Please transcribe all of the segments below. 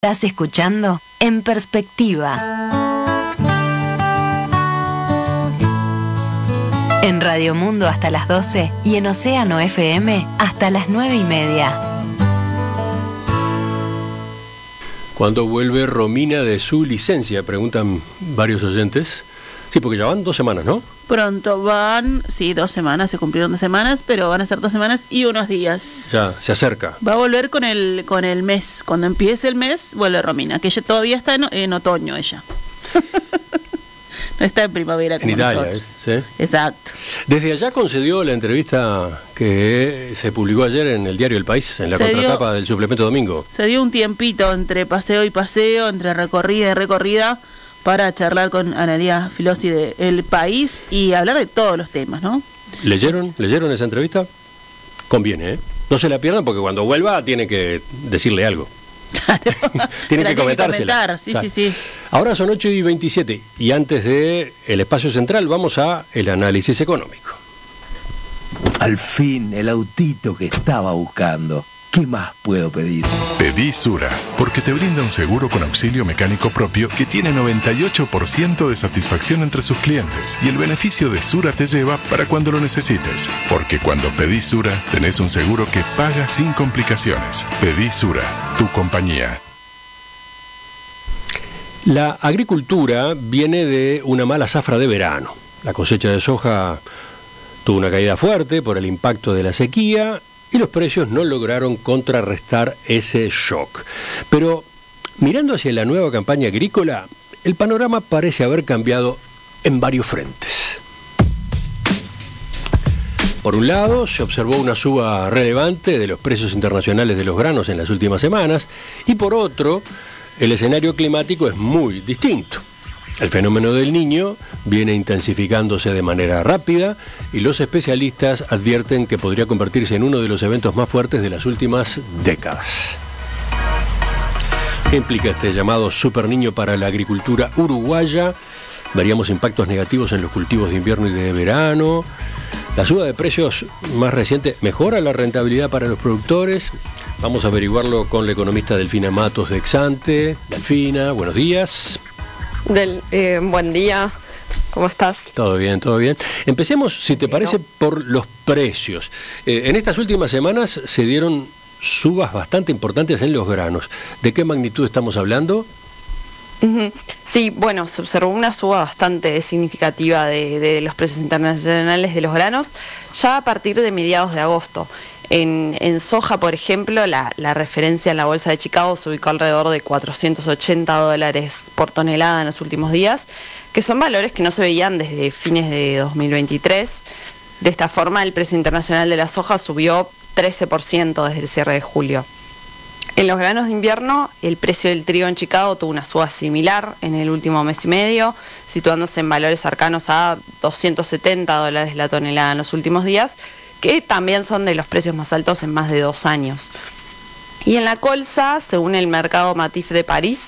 Estás escuchando En Perspectiva. En Radio Mundo hasta las 12 y en Océano FM hasta las 9:30. ¿Cuándo vuelve Romina de su licencia? Preguntan varios oyentes. Sí, porque ya van 2 semanas, ¿no? Pronto van, sí, 2 semanas, se cumplieron 2 semanas, pero van a ser 2 semanas y unos días. Ya, se acerca. Va a volver con el mes. Cuando empiece el mes, vuelve Romina, que ella todavía está en otoño, ella. No está en primavera como en Italia, nosotros. ¿sí? Exacto. Desde allá concedió la entrevista que se publicó ayer en el diario El País, en la contratapa del suplemento domingo. Se dio un tiempito entre paseo y paseo, entre recorrida y recorrida, para charlar con Analía Filosi de El País y hablar de todos los temas, ¿no? ¿Leyeron esa entrevista? Conviene, ¿eh? No se la pierdan porque cuando vuelva tiene que decirle algo. Claro. Tiene que comentársela. Sí. Ahora son 8:27 y antes de el espacio central vamos a el análisis económico. Al fin, el autito que estaba buscando. ¿Qué más puedo pedir? Pedí Sura, porque te brinda un seguro con auxilio mecánico propio que tiene 98% de satisfacción entre sus clientes. Y el beneficio de Sura te lleva para cuando lo necesites. Porque cuando pedís Sura, tenés un seguro que paga sin complicaciones. Pedí Sura, tu compañía. La agricultura viene de una mala zafra de verano. La cosecha de soja tuvo una caída fuerte por el impacto de la sequía y los precios no lograron contrarrestar ese shock. Pero mirando hacia la nueva campaña agrícola, el panorama parece haber cambiado en varios frentes. Por un lado, se observó una suba relevante de los precios internacionales de los granos en las últimas semanas, y por otro, el escenario climático es muy distinto. El fenómeno del Niño viene intensificándose de manera rápida y los especialistas advierten que podría convertirse en uno de los eventos más fuertes de las últimas décadas. ¿Qué implica este llamado Super Niño para la agricultura uruguaya? Veríamos impactos negativos en los cultivos de invierno y de verano. La suba de precios más reciente mejora la rentabilidad para los productores. Vamos a averiguarlo con la economista Delfina Matos de Exante. Delfina, buenos días. Buen día, ¿cómo estás? Todo bien. Empecemos, si te parece, por los precios. En estas últimas semanas se dieron subas bastante importantes en los granos. ¿De qué magnitud estamos hablando? Sí, bueno, se observó una suba bastante significativa de los precios internacionales de los granos ya a partir de mediados de agosto. En soja, por ejemplo, la referencia en la bolsa de Chicago se ubicó alrededor de $480 por tonelada en los últimos días, que son valores que no se veían desde fines de 2023. De esta forma, el precio internacional de la soja subió 13% desde el cierre de julio. En los granos de invierno, el precio del trigo en Chicago tuvo una suba similar en el último mes y medio, situándose en valores cercanos a $270 la tonelada en los últimos días, que también son de los precios más altos en más de 2 años. Y en la colza, según el mercado Matif de París,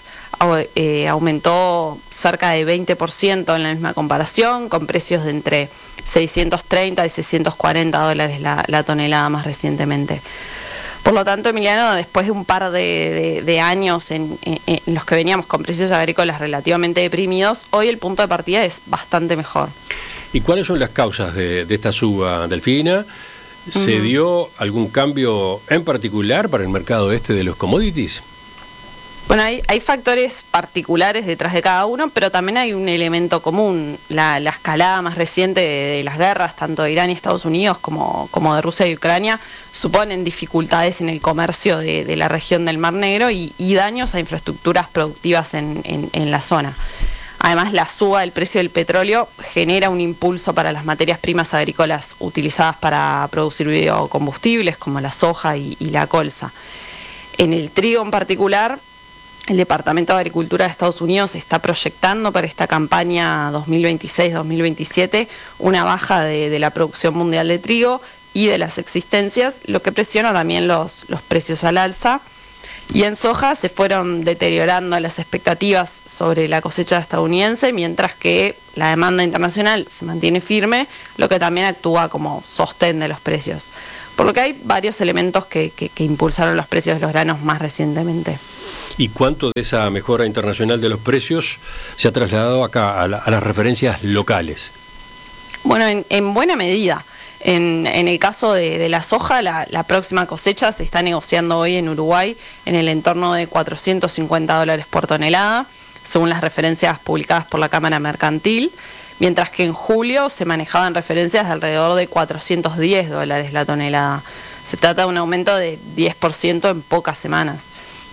aumentó cerca de 20% en la misma comparación, con precios de entre $630 y $640 la tonelada más recientemente. Por lo tanto, Emiliano, después de un par de años en los que veníamos con precios agrícolas relativamente deprimidos, hoy el punto de partida es bastante mejor. ¿Y cuáles son las causas de esta suba, Delfina? ¿Se dio algún cambio en particular para el mercado de los commodities? Bueno, hay factores particulares detrás de cada uno, pero también hay un elemento común. La escalada más reciente de las guerras, tanto de Irán y Estados Unidos como de Rusia y Ucrania, suponen dificultades en el comercio de la región del Mar Negro y daños a infraestructuras productivas en la zona. Además, la suba del precio del petróleo genera un impulso para las materias primas agrícolas utilizadas para producir biocombustibles, como la soja y la colza. En el trigo en particular, el Departamento de Agricultura de Estados Unidos está proyectando para esta campaña 2026-2027 una baja de la producción mundial de trigo y de las existencias, lo que presiona también los precios al alza. Y en soja se fueron deteriorando las expectativas sobre la cosecha estadounidense, mientras que la demanda internacional se mantiene firme, lo que también actúa como sostén de los precios. Por lo que hay varios elementos que impulsaron los precios de los granos más recientemente. ¿Y cuánto de esa mejora internacional de los precios se ha trasladado acá a las referencias locales? Bueno, en buena medida. En el caso de la soja, la próxima cosecha se está negociando hoy en Uruguay en el entorno de $450 por tonelada, según las referencias publicadas por la Cámara Mercantil, mientras que en julio se manejaban referencias de alrededor de $410 la tonelada. Se trata de un aumento de 10% en pocas semanas.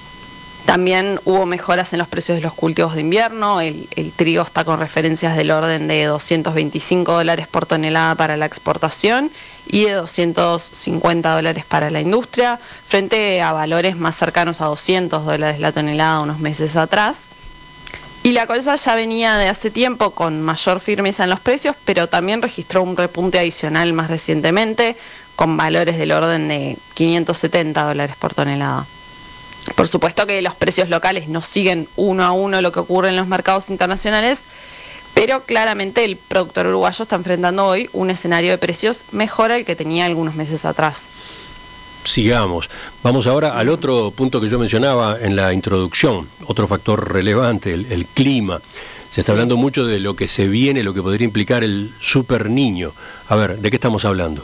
También hubo mejoras en los precios de los cultivos de invierno. El trigo está con referencias del orden de $225 por tonelada para la exportación y de $250 para la industria, frente a valores más cercanos a $200 la tonelada unos meses atrás. Y la colza ya venía de hace tiempo con mayor firmeza en los precios, pero también registró un repunte adicional más recientemente, con valores del orden de $570 por tonelada. Por supuesto que los precios locales no siguen uno a uno lo que ocurre en los mercados internacionales, pero claramente el productor uruguayo está enfrentando hoy un escenario de precios mejor al que tenía algunos meses atrás. Sigamos. Vamos ahora al otro punto que yo mencionaba en la introducción, otro factor relevante, el clima. Se está hablando mucho de lo que se viene, lo que podría implicar el Super Niño. A ver, ¿de qué estamos hablando?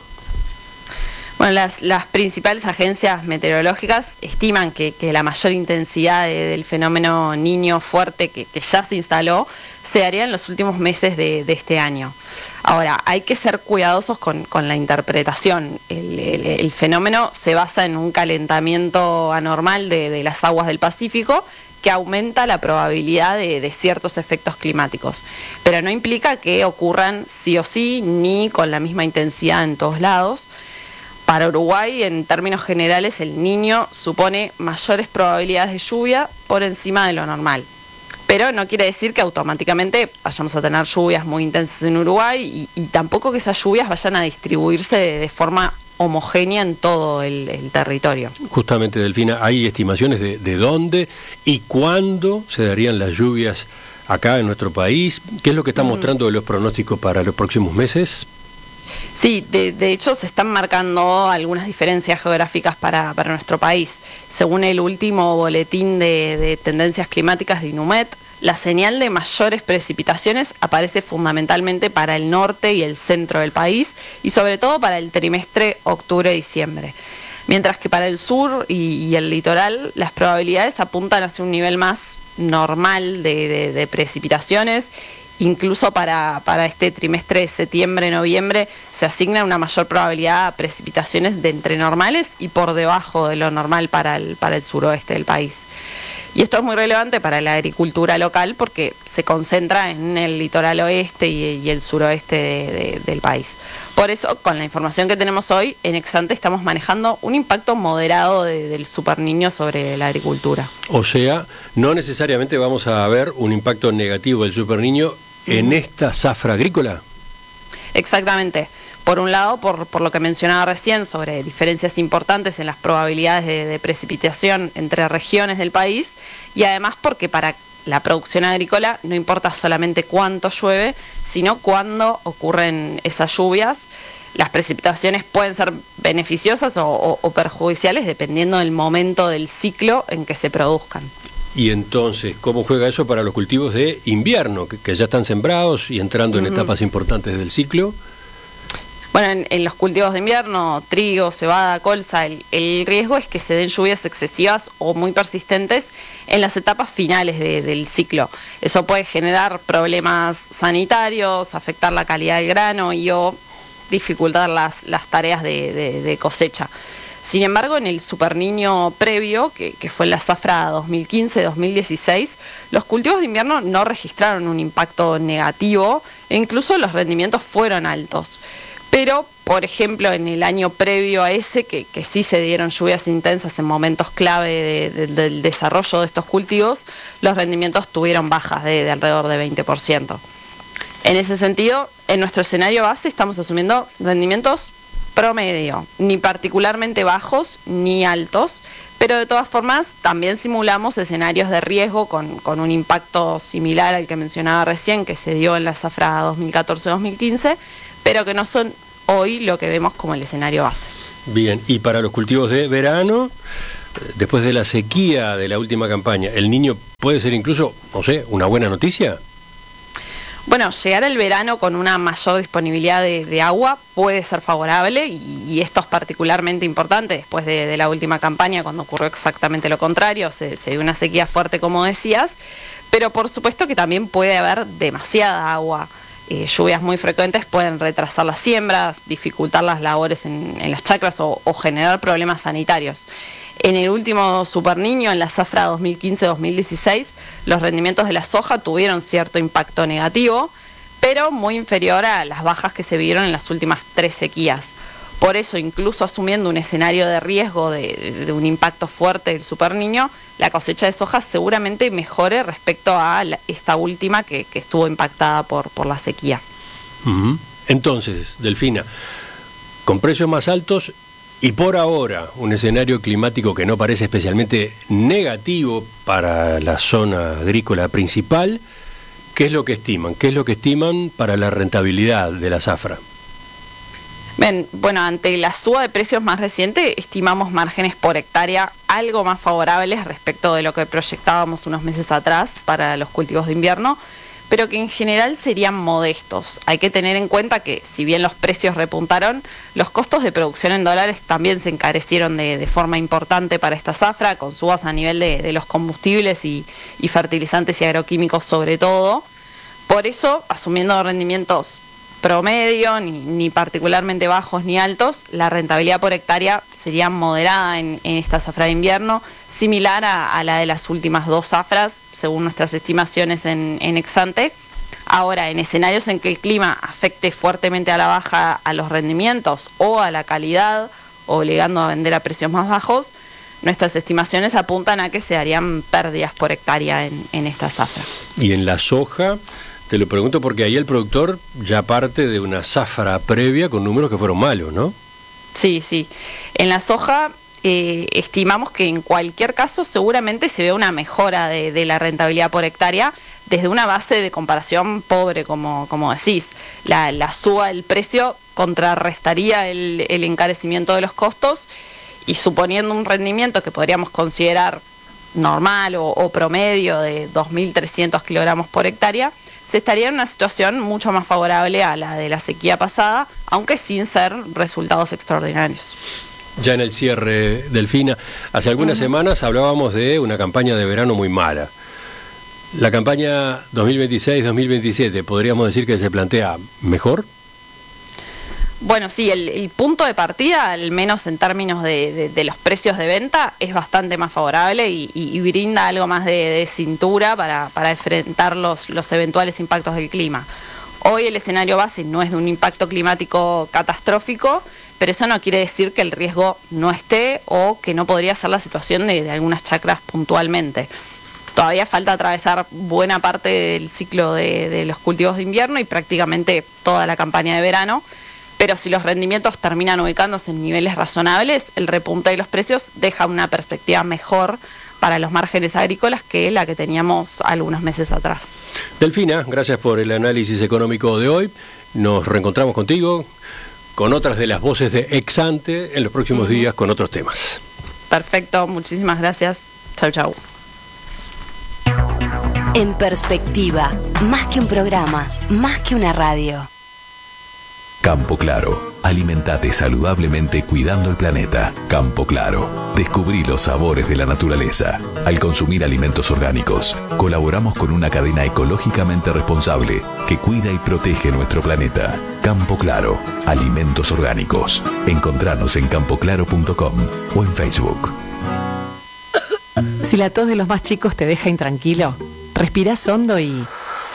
Bueno, las principales agencias meteorológicas estiman que la mayor intensidad del fenómeno Niño fuerte que ya se instaló se daría en los últimos meses de este año. Ahora, hay que ser cuidadosos con la interpretación. El fenómeno se basa en un calentamiento anormal de las aguas del Pacífico que aumenta la probabilidad de ciertos efectos climáticos, pero no implica que ocurran sí o sí ni con la misma intensidad en todos lados. Para Uruguay, en términos generales, el Niño supone mayores probabilidades de lluvia por encima de lo normal. Pero no quiere decir que automáticamente vayamos a tener lluvias muy intensas en Uruguay y tampoco que esas lluvias vayan a distribuirse de forma homogénea en todo el territorio. Justamente, Delfina, ¿hay estimaciones de dónde y cuándo se darían las lluvias acá en nuestro país? ¿Qué es lo que están mostrando los pronósticos para los próximos meses? Sí, de hecho se están marcando algunas diferencias geográficas para nuestro país. Según el último boletín de tendencias climáticas de INUMET, la señal de mayores precipitaciones aparece fundamentalmente para el norte y el centro del país y sobre todo para el trimestre octubre-diciembre. Mientras que para el sur y el litoral las probabilidades apuntan hacia un nivel más normal de precipitaciones. Incluso para este trimestre de septiembre-noviembre se asigna una mayor probabilidad a precipitaciones de entre normales y por debajo de lo normal para el suroeste del país. Y esto es muy relevante para la agricultura local porque se concentra en el litoral oeste y el suroeste del país. Por eso, con la información que tenemos hoy, en Exante estamos manejando un impacto moderado del Super Niño sobre la agricultura. O sea, no necesariamente vamos a ver un impacto negativo del Super Niño en esta zafra agrícola. Exactamente. Por un lado, por lo que mencionaba recién sobre diferencias importantes en las probabilidades de precipitación entre regiones del país, y además porque para la producción agrícola no importa solamente cuánto llueve, sino cuándo ocurren esas lluvias. Las precipitaciones pueden ser beneficiosas o perjudiciales dependiendo del momento del ciclo en que se produzcan. Y entonces, ¿cómo juega eso para los cultivos de invierno, que ya están sembrados y entrando en etapas importantes del ciclo? Bueno, en los cultivos de invierno, trigo, cebada, colza, el riesgo es que se den lluvias excesivas o muy persistentes en las etapas finales del ciclo. Eso puede generar problemas sanitarios, afectar la calidad del grano o dificultar las tareas de cosecha. Sin embargo, en el Super Niño previo, que fue en la zafra 2015-2016, los cultivos de invierno no registraron un impacto negativo e incluso los rendimientos fueron altos. Pero, por ejemplo, en el año previo a ese, que sí se dieron lluvias intensas en momentos clave del desarrollo de estos cultivos, los rendimientos tuvieron bajas de alrededor de 20%. En ese sentido, en nuestro escenario base estamos asumiendo rendimientos promedio, ni particularmente bajos ni altos, pero de todas formas también simulamos escenarios de riesgo con un impacto similar al que mencionaba recién, que se dio en la zafra 2014-2015, pero que no son hoy lo que vemos como el escenario base. Bien, y para los cultivos de verano, después de la sequía de la última campaña, ¿el Niño puede ser incluso, no sé, una buena noticia? Bueno, llegar el verano con una mayor disponibilidad de agua puede ser favorable y esto es particularmente importante después de la última campaña, cuando ocurrió exactamente lo contrario, se dio una sequía fuerte como decías, pero por supuesto que también puede haber demasiada agua. Lluvias muy frecuentes pueden retrasar las siembras, dificultar las labores en las chacras o generar problemas sanitarios. En el último Super Niño, en la zafra 2015-2016, los rendimientos de la soja tuvieron cierto impacto negativo, pero muy inferior a las bajas que se vieron en las últimas 3 sequías. Por eso, incluso asumiendo un escenario de riesgo de un impacto fuerte del Super Niño, la cosecha de soja seguramente mejore respecto a esta última que estuvo impactada por la sequía. Uh-huh. Entonces, Delfina, con precios más altos y por ahora un escenario climático que no parece especialmente negativo para la zona agrícola principal, ¿qué es lo que estiman? ¿Qué es lo que estiman para la rentabilidad de la zafra? Bien, bueno, ante la suba de precios más reciente, estimamos márgenes por hectárea algo más favorables respecto de lo que proyectábamos unos meses atrás para los cultivos de invierno, pero que en general serían modestos. Hay que tener en cuenta que, si bien los precios repuntaron, los costos de producción en dólares también se encarecieron de forma importante para esta zafra, con subas a nivel de los combustibles y fertilizantes y agroquímicos sobre todo. Por eso, asumiendo rendimientos promedio, ni particularmente bajos ni altos, la rentabilidad por hectárea sería moderada en esta zafra de invierno, similar a la de las últimas 2 zafras, según nuestras estimaciones en ex-ante. Ahora, en escenarios en que el clima afecte fuertemente a la baja a los rendimientos o a la calidad, obligando a vender a precios más bajos, nuestras estimaciones apuntan a que se darían pérdidas por hectárea en esta zafra. Y en la soja, te lo pregunto porque ahí el productor ya parte de una zafra previa con números que fueron malos, ¿no? Sí. En la soja estimamos que en cualquier caso seguramente se ve una mejora de la rentabilidad por hectárea desde una base de comparación pobre, como decís. La suba del precio contrarrestaría el encarecimiento de los costos y, suponiendo un rendimiento que podríamos considerar normal o promedio de 2.300 kilogramos por hectárea, se estaría en una situación mucho más favorable a la de la sequía pasada, aunque sin ser resultados extraordinarios. Ya en el cierre, Delfina, hace algunas semanas hablábamos de una campaña de verano muy mala. La campaña 2026-2027, ¿podríamos decir que se plantea mejor? Bueno, sí, el punto de partida, al menos en términos de los precios de venta, es bastante más favorable y brinda algo más de cintura para enfrentar los eventuales impactos del clima. Hoy el escenario base no es de un impacto climático catastrófico, pero eso no quiere decir que el riesgo no esté o que no podría ser la situación de algunas chacras puntualmente. Todavía falta atravesar buena parte del ciclo de los cultivos de invierno y prácticamente toda la campaña de verano, pero si los rendimientos terminan ubicándose en niveles razonables, el repunte de los precios deja una perspectiva mejor para los márgenes agrícolas que la que teníamos algunos meses atrás. Delfina, gracias por el análisis económico de hoy. Nos reencontramos contigo con otras de las voces de ex-ante en los próximos días con otros temas. Perfecto, muchísimas gracias. Chau. En Perspectiva, más que un programa, más que una radio. Campo Claro. Alimentate saludablemente cuidando el planeta. Campo Claro. Descubrí los sabores de la naturaleza. Al consumir alimentos orgánicos, colaboramos con una cadena ecológicamente responsable que cuida y protege nuestro planeta. Campo Claro. Alimentos orgánicos. Encontranos en campoclaro.com o en Facebook. Si la tos de los más chicos te deja intranquilo, respirás hondo y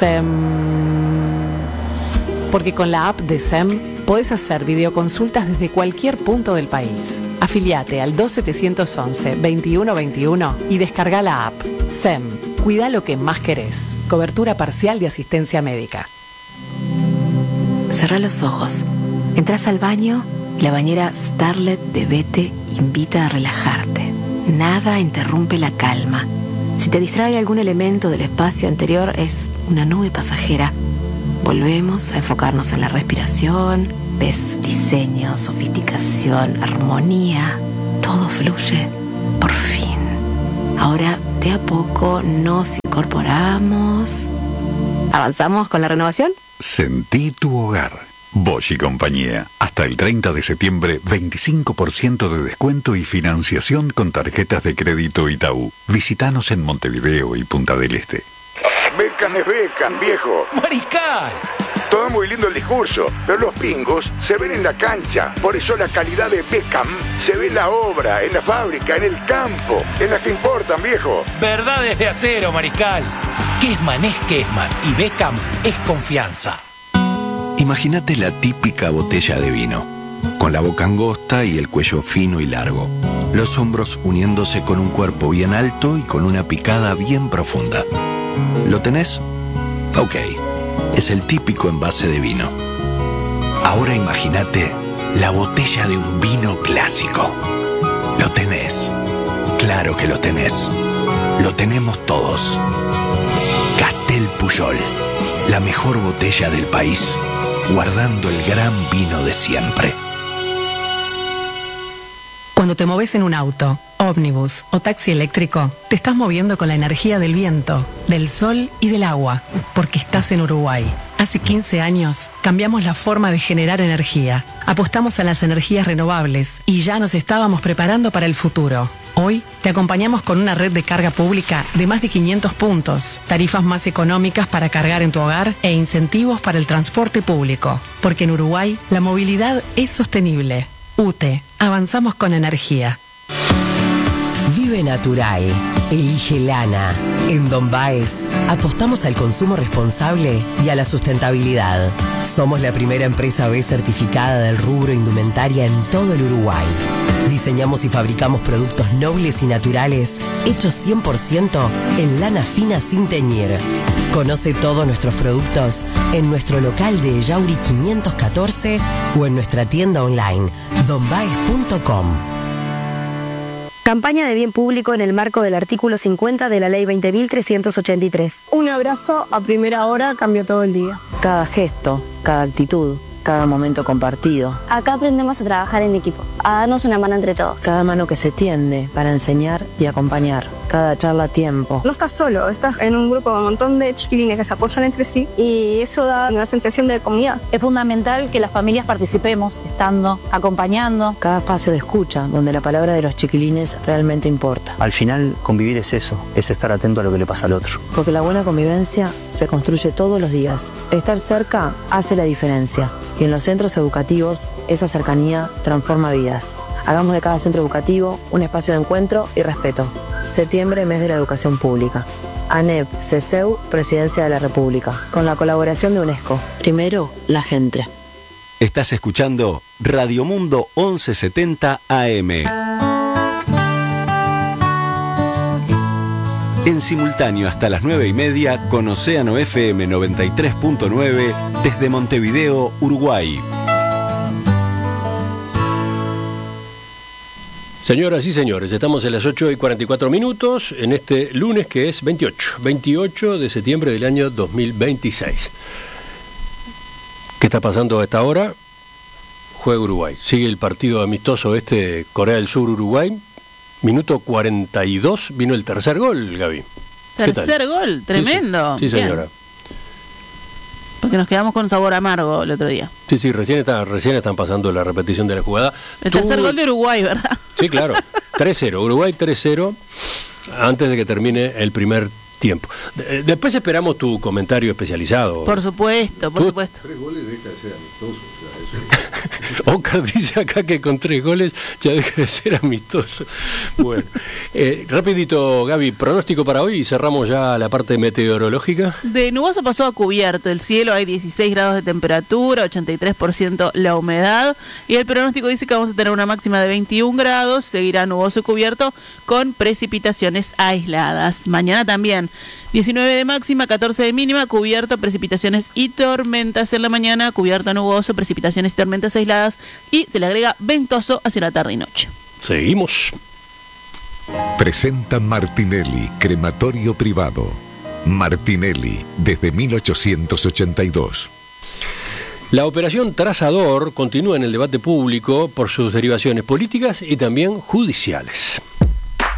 porque con la app de SEM podés hacer videoconsultas desde cualquier punto del país. Afiliate al 2711-2121 y descarga la app. SEM, cuida lo que más querés. Cobertura parcial de asistencia médica. Cerrá los ojos. Entrás al baño y la bañera Starlet de Bete invita a relajarte. Nada interrumpe la calma. Si te distrae algún elemento del espacio anterior, es una nube pasajera. Volvemos a enfocarnos en la respiración. Ves diseño, sofisticación, armonía. Todo fluye. Por fin. Ahora, de a poco nos incorporamos. ¿Avanzamos con la renovación? Sentí tu hogar. Bosch y compañía. Hasta el 30 de septiembre, 25% de descuento y financiación con tarjetas de crédito Itaú. Visítanos en Montevideo y Punta del Este. Beckham es Beckham, viejo. ¡Mariscal! Todo muy lindo el discurso, pero los pingos se ven en la cancha. Por eso la calidad de Beckham se ve en la obra, en la fábrica, en el campo, en las que importan, viejo. Verdades de acero, Mariscal. Kessman es Kessman y Beckham es confianza. Imagínate la típica botella de vino, con la boca angosta y el cuello fino y largo, los hombros uniéndose con un cuerpo bien alto y con una picada bien profunda. ¿Lo tenés? Ok, es el típico envase de vino. Ahora imagínate la botella de un vino clásico. ¿Lo tenés? Claro que lo tenés. Lo tenemos todos. Castel Pujol, la mejor botella del país, guardando el gran vino de siempre. Cuando te moves en un auto, ómnibus o taxi eléctrico, te estás moviendo con la energía del viento, del sol y del agua, porque estás en Uruguay. Hace 15 años cambiamos la forma de generar energía, apostamos a las energías renovables y ya nos estábamos preparando para el futuro. Hoy te acompañamos con una red de carga pública de más de 500 puntos, tarifas más económicas para cargar en tu hogar e incentivos para el transporte público. Porque en Uruguay la movilidad es sostenible. UTE, avanzamos con energía. Vive natural. Elige lana. En Don Baez apostamos al consumo responsable y a la sustentabilidad. Somos la primera empresa B certificada del rubro indumentaria en todo el Uruguay. Diseñamos y fabricamos productos nobles y naturales hechos 100% en lana fina sin teñir. Conoce todos nuestros productos en nuestro local de Yauri 514 o en nuestra tienda online donbaez.com. Campaña de bien público en el marco del artículo 50 de la Ley 20.383. Un abrazo a primera hora cambió todo el día. Cada gesto, cada actitud, cada momento compartido. Acá aprendemos a trabajar en equipo, a darnos una mano entre todos. Cada mano que se tiende para enseñar y acompañar. Cada charla a tiempo. No estás solo, estás en un grupo con un montón de chiquilines que se apoyan entre sí y eso da una sensación de comunidad. Es fundamental que las familias participemos, estando, acompañando. Cada espacio de escucha, donde la palabra de los chiquilines realmente importa. Al final, convivir es eso, es estar atento a lo que le pasa al otro. Porque la buena convivencia se construye todos los días. Estar cerca hace la diferencia. Y en los centros educativos, esa cercanía transforma vidas. Hagamos de cada centro educativo un espacio de encuentro y respeto. Septiembre, mes de la educación pública. ANEP, CESEU, Presidencia de la República. Con la colaboración de UNESCO. Primero, la gente. Estás escuchando Radio Mundo 1170 AM. En simultáneo hasta las 9:30 con Océano FM 93.9 desde Montevideo, Uruguay. Señoras y señores, estamos en las 8:44 en este lunes que es 28 de septiembre del año 2026. ¿Qué está pasando a esta hora? Juega Uruguay. Sigue el partido amistoso Corea del Sur-Uruguay. Minuto 42, vino el tercer gol, Gaby. Tercer gol, tremendo. Sí, señora. Porque nos quedamos con un sabor amargo el otro día. Sí, recién están pasando la repetición de la jugada. El tercer gol de Uruguay, ¿verdad? Sí, claro. 3-0, Uruguay 3-0 antes de que termine el primer tiempo. Después esperamos tu comentario especializado. Por supuesto. 3 goles deja de ser amistoso. Oscar dice acá que con 3 goles ya deja de ser amistoso. Bueno, rapidito, Gaby, pronóstico para hoy y cerramos ya la parte meteorológica. De nuboso pasó a cubierto el cielo, hay 16 grados de temperatura, 83% la humedad y el pronóstico dice que vamos a tener una máxima de 21 grados, seguirá nuboso y cubierto con precipitaciones aisladas. Mañana también 19 de máxima, 14 de mínima, cubierto, precipitaciones y tormentas en la mañana, cubierto nuboso, precipitaciones y tormentas aisladas y se le agrega ventoso hacia la tarde y noche. Seguimos. Presenta Martinelli, crematorio privado. Martinelli, desde 1882. La operación Trazador continúa en el debate público por sus derivaciones políticas y también judiciales.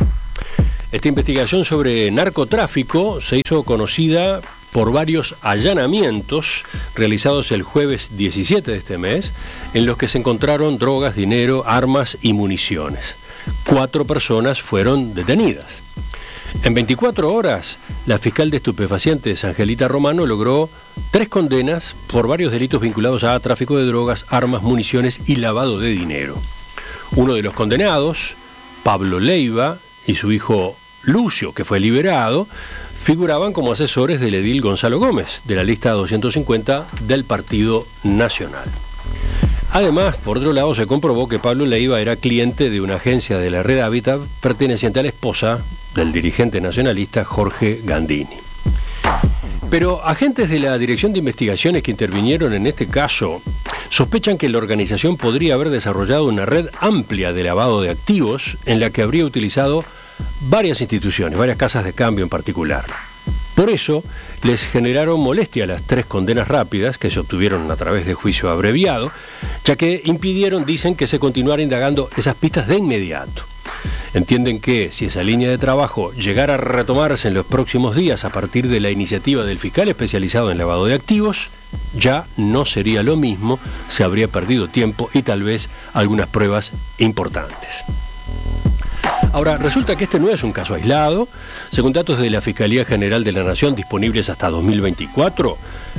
Esta investigación sobre narcotráfico se hizo conocida por varios allanamientos realizados el jueves 17 de este mes, en los que se encontraron drogas, dinero, armas y municiones. 4 personas fueron detenidas. En 24 horas, la fiscal de estupefacientes, Angelita Romano, logró 3 condenas por varios delitos vinculados a tráfico de drogas, armas, municiones y lavado de dinero. Uno de los condenados, Pablo Leiva, y su hijo Lucio, que fue liberado, figuraban como asesores del edil Gonzalo Gómez, de la lista 250 del Partido Nacional. Además, por otro lado, se comprobó que Pablo Leiva era cliente de una agencia de la Red Hábitat perteneciente a la esposa del dirigente nacionalista Jorge Gandini. Pero agentes de la Dirección de Investigaciones que intervinieron en este caso sospechan que la organización podría haber desarrollado una red amplia de lavado de activos en la que habría utilizado varias instituciones, varias casas de cambio en particular. Por eso, les generaron molestia las 3 condenas rápidas que se obtuvieron a través de juicio abreviado, ya que impidieron, dicen, que se continuara indagando esas pistas de inmediato. Entienden que si esa línea de trabajo llegara a retomarse en los próximos días a partir de la iniciativa del fiscal especializado en lavado de activos, ya no sería lo mismo, se habría perdido tiempo y tal vez algunas pruebas importantes. Ahora, resulta que este no es un caso aislado. Según datos de la Fiscalía General de la Nación disponibles hasta 2024,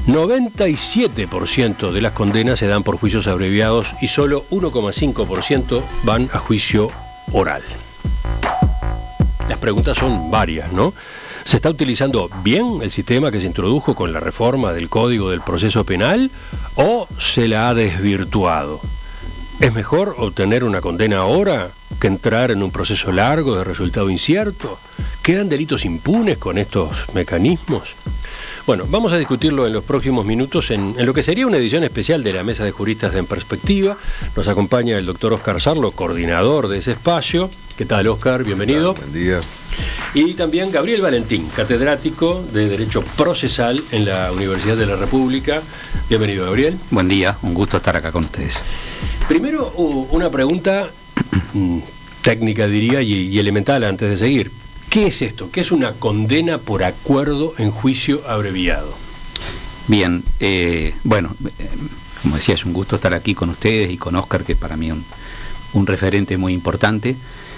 97% de las condenas se dan por juicios abreviados y solo 1,5% van a juicio oral. Las preguntas son varias, ¿no? ¿Se está utilizando bien el sistema que se introdujo con la reforma del Código del Proceso Penal o se la ha desvirtuado? ¿Es mejor obtener una condena ahora que entrar en un proceso largo de resultado incierto? ¿Quedan delitos impunes con estos mecanismos? Bueno, vamos a discutirlo en los próximos minutos en lo que sería una edición especial de la Mesa de Juristas de En Perspectiva. Nos acompaña el doctor Oscar Sarlo, coordinador de ese espacio. ¿Qué tal, Oscar? Bienvenido. Buen día. Y también Gabriel Valentín, catedrático de Derecho Procesal en la Universidad de la República. Bienvenido, Gabriel. Buen día, un gusto estar acá con ustedes. Primero, una pregunta técnica, diría, y elemental antes de seguir. ¿Qué es esto? ¿Qué es una condena por acuerdo en juicio abreviado? Bien, como decía, es un gusto estar aquí con ustedes y con Oscar, que es para mí un referente muy importante.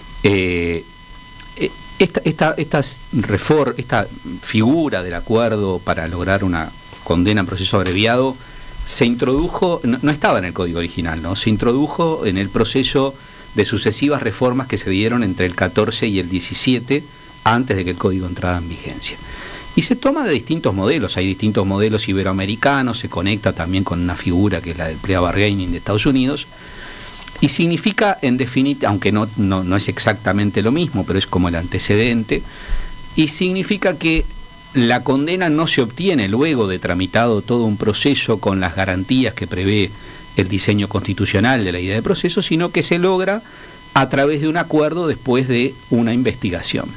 Esta figura del acuerdo para lograr una condena en proceso abreviado se introdujo, no estaba en el código original, ¿no? Se introdujo en el proceso de sucesivas reformas que se dieron entre el 14 y el 17, antes de que el código entrara en vigencia. Y se toma de distintos modelos, hay distintos modelos iberoamericanos, se conecta también con una figura que es la del plea bargaining de Estados Unidos, y significa, en definitiva, aunque no es exactamente lo mismo, pero es como el antecedente, y significa que la condena no se obtiene luego de tramitado todo un proceso con las garantías que prevé el diseño constitucional de la idea de proceso, sino que se logra a través de un acuerdo después de una investigación.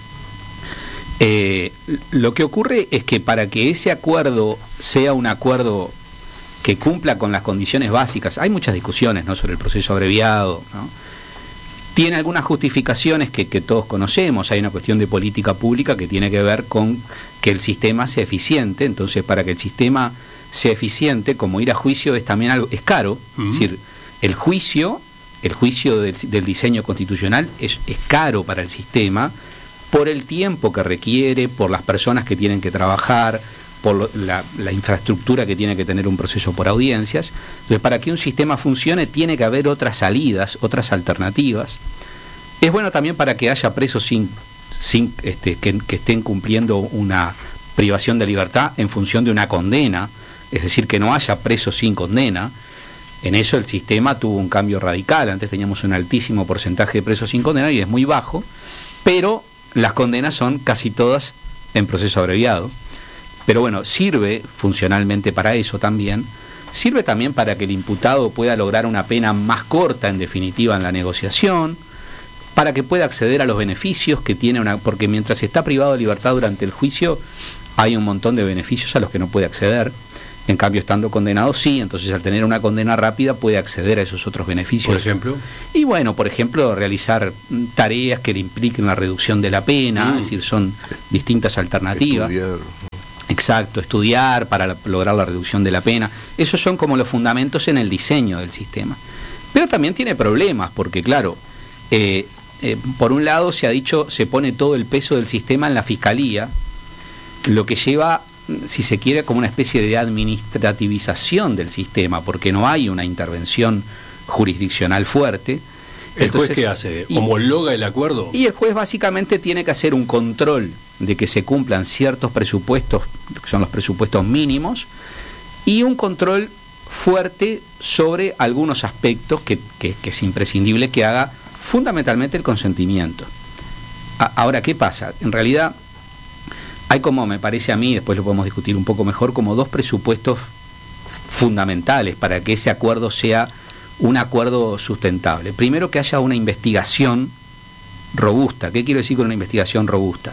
Lo que ocurre es que para que ese acuerdo sea un acuerdo que cumpla con las condiciones básicas, hay muchas discusiones, ¿no?, sobre el proceso abreviado, ¿no? Tiene algunas justificaciones que todos conocemos. Hay una cuestión de política pública que tiene que ver con que el sistema sea eficiente. Entonces, para que el sistema sea eficiente, como ir a juicio es también algo, es caro. Es decir, el juicio del diseño constitucional es caro para el sistema por el tiempo que requiere, por las personas que tienen que trabajar, por la infraestructura que tiene que tener un proceso por audiencias. Entonces, para que un sistema funcione tiene que haber otras salidas, otras alternativas. Es bueno también para que haya presos que estén cumpliendo una privación de libertad en función de una condena, es decir, que no haya presos sin condena. En eso el sistema tuvo un cambio radical. Antes teníamos un altísimo porcentaje de presos sin condena y es muy bajo, pero las condenas son casi todas en proceso abreviado. Pero bueno, sirve funcionalmente para eso también. Sirve también para que el imputado pueda lograr una pena más corta, en definitiva, en la negociación, para que pueda acceder a los beneficios que tiene porque mientras está privado de libertad durante el juicio, hay un montón de beneficios a los que no puede acceder. En cambio, estando condenado, sí. Entonces, al tener una condena rápida, puede acceder a esos otros beneficios. Por ejemplo. Y bueno, por ejemplo, realizar tareas que le impliquen la reducción de la pena, es decir, son distintas alternativas. Exacto, estudiar para lograr la reducción de la pena. Esos son como los fundamentos en el diseño del sistema. Pero también tiene problemas, porque claro, por un lado se ha dicho, se pone todo el peso del sistema en la fiscalía, lo que lleva, si se quiere, como una especie de administrativización del sistema, porque no hay una intervención jurisdiccional fuerte. ¿El juez qué hace? ¿Homologa el acuerdo? Y el juez básicamente tiene que hacer un control de que se cumplan ciertos presupuestos, que son los presupuestos mínimos, y un control fuerte sobre algunos aspectos que es imprescindible que haga fundamentalmente el consentimiento. Ahora, ¿qué pasa? En realidad hay, como me parece a mí, después lo podemos discutir un poco mejor, como dos presupuestos fundamentales para que ese acuerdo sea un acuerdo sustentable. Primero, que haya una investigación robusta. ¿Qué quiero decir con una investigación robusta?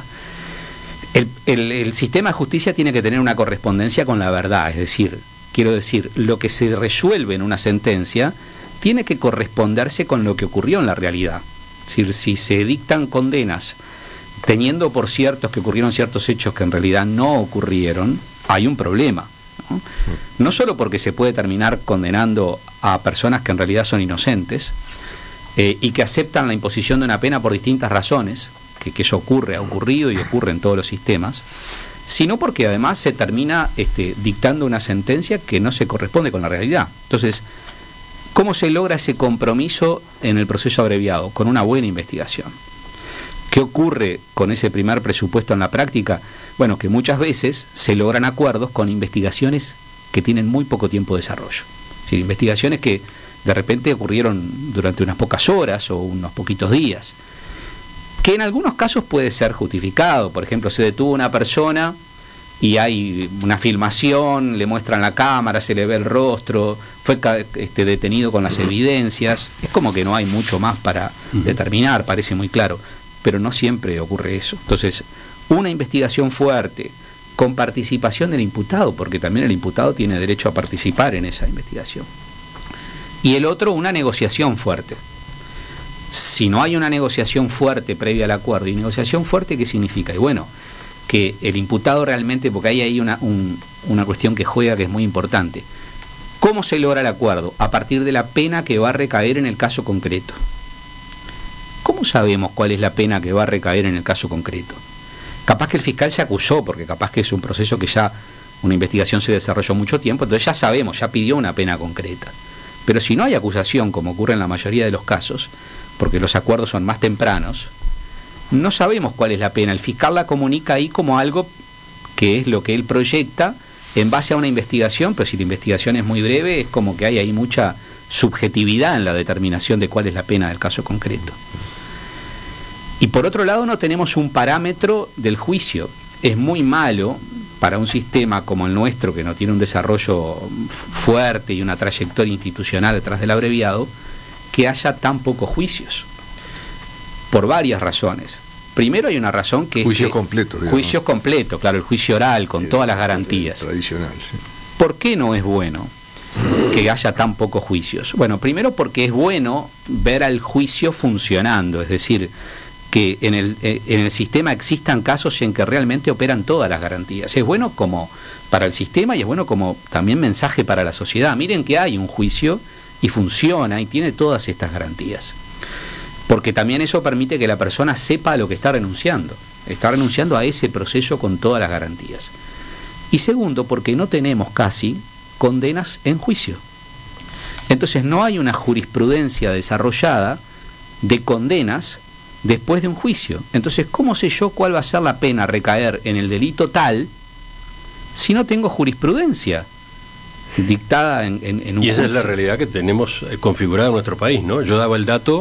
El sistema de justicia tiene que tener una correspondencia con la verdad, es decir, quiero decir, lo que se resuelve en una sentencia tiene que corresponderse con lo que ocurrió en la realidad. Es decir, si se dictan condenas teniendo por ciertos que ocurrieron ciertos hechos que en realidad no ocurrieron, hay un problema. No solo porque se puede terminar condenando a personas que en realidad son inocentes y que aceptan la imposición de una pena por distintas razones, que eso ha ocurrido y ocurre en todos los sistemas, sino porque además se termina dictando una sentencia que no se corresponde con la realidad. Entonces, ¿cómo se logra ese compromiso en el proceso abreviado? Con una buena investigación. ¿Qué ocurre con ese primer presupuesto en la práctica? Bueno, que muchas veces se logran acuerdos con investigaciones que tienen muy poco tiempo de desarrollo. Es decir, investigaciones que de repente ocurrieron durante unas pocas horas o unos poquitos días, que en algunos casos puede ser justificado. Por ejemplo, se detuvo una persona y hay una filmación, le muestran la cámara, se le ve el rostro, fue detenido con las evidencias. Es como que no hay mucho más para determinar, parece muy claro, pero no siempre ocurre eso. Entonces, una investigación fuerte, con participación del imputado, porque también el imputado tiene derecho a participar en esa investigación. Y el otro, una negociación fuerte. Si no hay una negociación fuerte previa al acuerdo, ¿y negociación fuerte qué significa? Y bueno, que el imputado realmente, porque hay ahí una cuestión que juega que es muy importante. ¿Cómo se logra el acuerdo? A partir de la pena que va a recaer en el caso concreto. ¿Cómo sabemos cuál es la pena que va a recaer en el caso concreto? Capaz que el fiscal se acusó, porque capaz que es un proceso que ya, una investigación se desarrolló mucho tiempo, entonces ya sabemos, ya pidió una pena concreta. Pero si no hay acusación, como ocurre en la mayoría de los casos, porque los acuerdos son más tempranos, no sabemos cuál es la pena. El fiscal la comunica ahí como algo que es lo que él proyecta en base a una investigación, pero si la investigación es muy breve, es como que hay ahí mucha subjetividad en la determinación de cuál es la pena del caso concreto. Y por otro lado, no tenemos un parámetro del juicio. Es muy malo para un sistema como el nuestro, que no tiene un desarrollo fuerte y una trayectoria institucional detrás del abreviado, que haya tan pocos juicios, por varias razones. Primero, hay una razón que juicio es completo, digamos. Juicio completo, claro, el juicio oral, con todas las garantías. Tradicional, sí. ¿Por qué no es bueno que haya tan pocos juicios? Bueno, primero porque es bueno ver al juicio funcionando, es decir, que en el sistema existan casos en que realmente operan todas las garantías. Es bueno como para el sistema y es bueno como también mensaje para la sociedad. Miren que hay un juicio y funciona y tiene todas estas garantías. Porque también eso permite que la persona sepa a lo que está renunciando. Está renunciando a ese proceso con todas las garantías. Y segundo, porque no tenemos casi condenas en juicio. Entonces no hay una jurisprudencia desarrollada de condenas después de un juicio. Entonces, ¿cómo sé yo cuál va a ser la pena a recaer en el delito tal si no tengo jurisprudencia dictada en un juicio? Y esa es la realidad que tenemos configurada en nuestro país, ¿no? Yo daba el dato,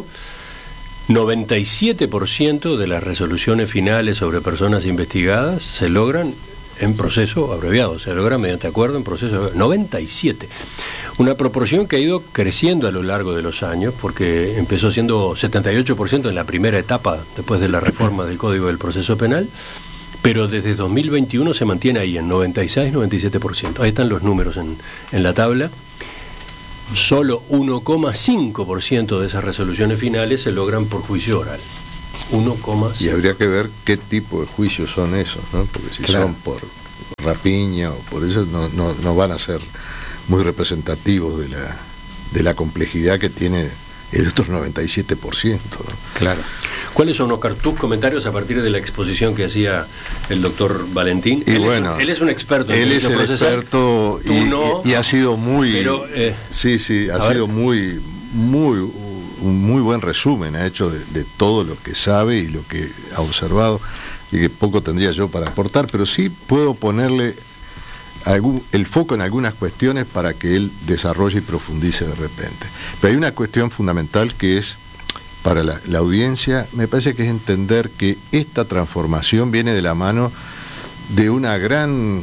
97% de las resoluciones finales sobre personas investigadas se logran en proceso abreviado, se logra mediante acuerdo en proceso abreviado. 97. Una proporción que ha ido creciendo a lo largo de los años, porque empezó siendo 78% en la primera etapa, después de la reforma del Código del Proceso Penal, pero desde 2021 se mantiene ahí en 96-97%. Ahí están los números en la tabla. Solo 1,5% de esas resoluciones finales se logran por juicio oral. 1,5%. Y habría que ver qué tipo de juicios son esos, ¿no? Porque si son por rapiña o por eso, no van a ser muy representativos de la complejidad que tiene el otro 97%, ¿no? Claro. ¿Cuáles son, Oscar, tus comentarios a partir de la exposición que hacía el doctor Valentín? Y él es un experto en él es el procesal. Experto y ha sido muy... Pero, ha sido muy un muy buen resumen, ha hecho de todo lo que sabe y lo que ha observado, y que poco tendría yo para aportar, pero sí puedo ponerle el foco en algunas cuestiones para que él desarrolle y profundice de repente. Pero hay una cuestión fundamental que es, para la audiencia, me parece que es entender que esta transformación viene de la mano de una gran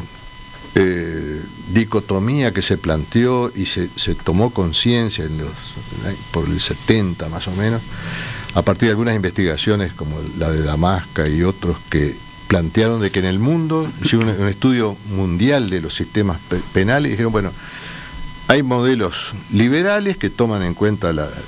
dicotomía que se planteó y se tomó conciencia por el 70 más o menos, a partir de algunas investigaciones como la de Damasca y otros que plantearon de que en el mundo, hicieron un estudio mundial de los sistemas penales y dijeron, bueno, hay modelos liberales que toman en cuenta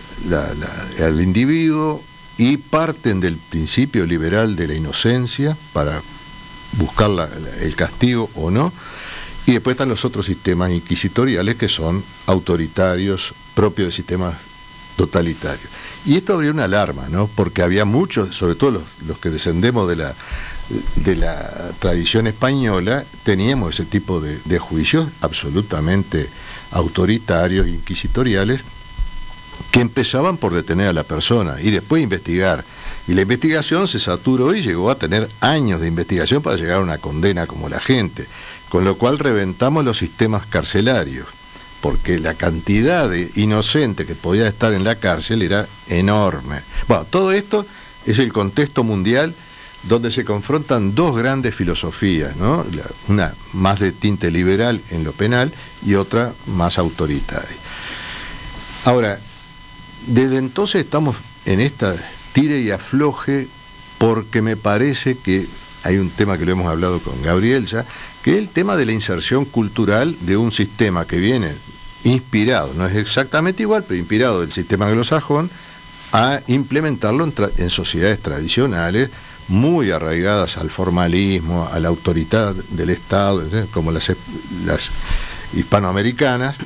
al individuo y parten del principio liberal de la inocencia para buscar el castigo o no, y después están los otros sistemas inquisitoriales que son autoritarios, propios de sistemas totalitarios. Y esto abrió una alarma, ¿no? Porque había muchos, sobre todo los que descendemos de la tradición española, teníamos ese tipo de juicios absolutamente autoritarios, inquisitoriales, que empezaban por detener a la persona y después investigar. Y la investigación se saturó y llegó a tener años de investigación para llegar a una condena como la gente, con lo cual reventamos los sistemas carcelarios, porque la cantidad de inocentes que podía estar en la cárcel era enorme. Bueno, todo esto es el contexto mundial donde se confrontan dos grandes filosofías, ¿no? Una más de tinte liberal en lo penal y otra más autoritaria. Ahora, desde entonces estamos en esta tire y afloje, porque me parece que hay un tema que lo hemos hablado con Gabriel ya, que es el tema de la inserción cultural de un sistema que viene inspirado, no es exactamente igual, pero inspirado del sistema anglosajón, a implementarlo en sociedades tradicionales muy arraigadas al formalismo, a la autoridad del Estado, como las hispanoamericanas.